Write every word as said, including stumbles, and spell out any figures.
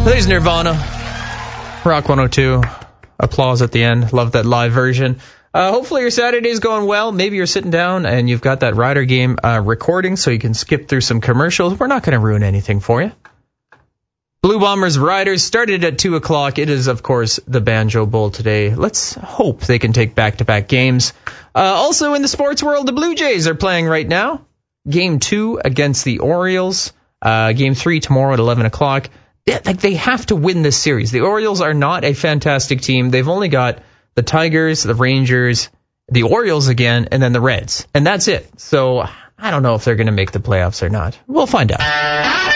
There's Nirvana. Rock one oh two. Applause at the end. Love that live version. Uh, hopefully your Saturday's going well. Maybe you're sitting down and you've got that Rider game uh, recording so you can skip through some commercials. We're not going to ruin anything for you. Blue Bombers Riders started at two o'clock. It is, of course, the Banjo Bowl today. Let's hope they can take back-to-back games. Uh, also in the sports world, the Blue Jays are playing right now. Game two against the Orioles. Uh, game three tomorrow at eleven o'clock. They, like, they have to win this series. The Orioles are not a fantastic team. They've only got the Tigers, the Rangers, the Orioles again, and then the Reds. And that's it. So I don't know if they're going to make the playoffs or not. We'll find out.